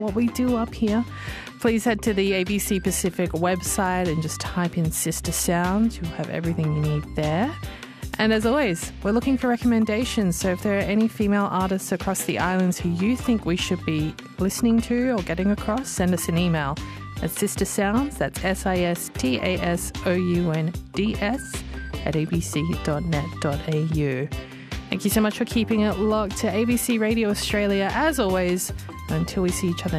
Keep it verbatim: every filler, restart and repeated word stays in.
what we do up here, please head to the A B C Pacific website and just type in Sister Sounds. You'll have everything you need there. And as always, we're looking for recommendations. So if there are any female artists across the islands who you think we should be listening to or getting across, send us an email at Sister Sounds, that's S I S T A S O U N D S, at a b c dot net dot a u. Thank you so much for keeping it locked to A B C Radio Australia. As always, until we see each other